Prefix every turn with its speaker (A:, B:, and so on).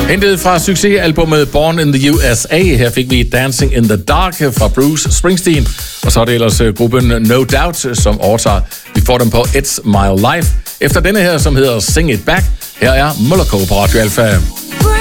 A: Hentet fra succesalbummet Born in the USA. Her fik vi Dancing in the Dark fra Bruce Springsteen. Og så er det ellers gruppen No Doubt, som overtager. Vi får dem på It's My Life. Efter denne her, som hedder Sing It Back. Her er Moloko på Radio Alpha.